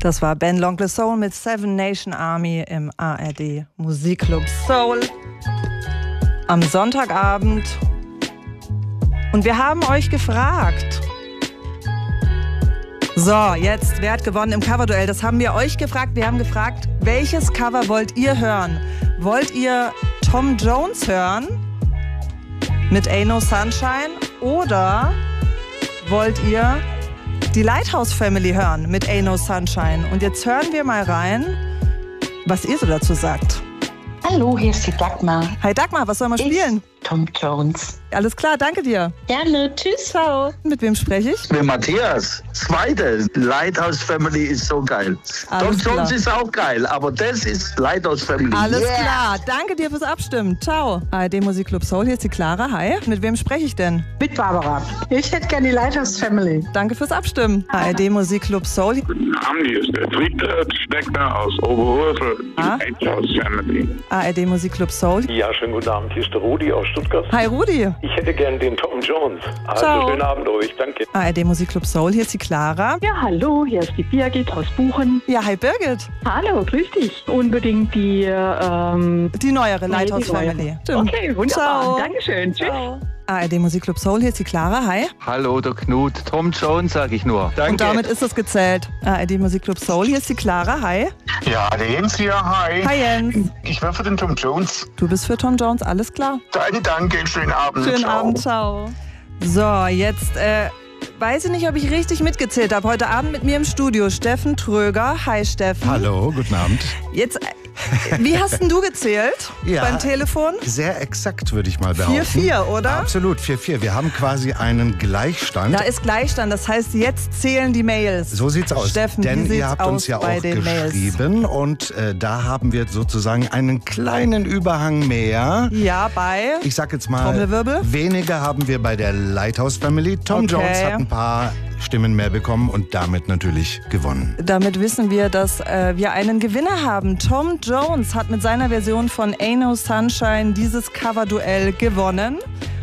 Das war Ben L'Oncle Soul mit Seven Nation Army im ARD Musikclub Soul am Sonntagabend. Und wir haben euch gefragt. So, jetzt, wer hat gewonnen im Coverduell? Das haben wir euch gefragt. Wir haben gefragt, welches Cover wollt ihr hören? Wollt ihr Tom Jones hören mit Ain't No Sunshine? Oder wollt ihr die Lighthouse Family hören mit Ain't No Sunshine? Und jetzt hören wir mal rein, was ihr so dazu sagt. Hallo, hier ist die Dagmar. Hi Dagmar, was sollen wir spielen? Tom Jones. Alles klar, danke dir. Gerne, tschüss. Ciao. Mit wem spreche ich? Mit Matthias. Zweite. Lighthouse Family ist so geil. Alles Tom Jones klar. ist auch geil, aber das ist Lighthouse Family. Alles klar, danke dir fürs Abstimmen. Ciao. ARD Musikclub Soul, hier ist die Clara. Hi. Mit wem spreche ich denn? Mit Barbara. Ich hätte gerne die Lighthouse Family. Danke fürs Abstimmen. ARD Musikclub Soul. Guten Abend, hier ist der Friedrich Steckner aus Oberhofer, Lighthouse Family. ARD Musikclub Soul. Ja, schönen guten Abend. Hier ist der Rudi aus Stuttgart. Hi Rudi. Ich hätte gern den Tom Jones. Also Ciao. schönen Abend euch. Danke. ARD Musikclub Soul, hier ist die Clara. Ja, hallo, hier ist die Birgit aus Buchen. Ja, hi Birgit. Hallo, grüß dich. Unbedingt die, Die neuere Lighthouse die neue. Family. Stimmt. Okay, wunderbar. Ciao. Dankeschön. Tschüss. Ciao. ARD Musikclub Soul, hier ist die Clara. Hi. Hallo, der Knut. Tom Jones, sag ich nur. Danke. Und damit ist es gezählt. ARD Musikclub Soul, hier ist die Clara. Hi. Ja, der Jens hier, hi. Hi Jens. Ich wäre für den Tom Jones. Du bist für Tom Jones, alles klar. Danke, schönen Abend. Schönen Ciao. Abend, ciao. So, jetzt weiß ich nicht, ob ich richtig mitgezählt habe. Heute Abend mit mir im Studio Steffen Tröger. Hi Steffen. Hallo, guten Abend. Jetzt, wie hast denn du gezählt beim Telefon? Sehr exakt, würde ich mal behaupten. 4-4, oder? Absolut, 4-4. Wir haben quasi einen Gleichstand. Da ist Gleichstand, das heißt, jetzt zählen die Mails. So sieht's aus. Steffen, denn wie sieht's ihr habt aus uns ja bei auch den Mails? geschrieben und da haben wir sozusagen einen kleinen Überhang mehr. Ja, bei? Ich sag jetzt mal, Trommelwirbel? weniger haben wir bei der Lighthouse Family. Tom Okay. Jones hat ein paar Stimmen mehr bekommen und damit natürlich gewonnen. Damit wissen wir, dass wir einen Gewinner haben. Tom Jones hat mit seiner Version von Ain't No Sunshine dieses Coverduell gewonnen.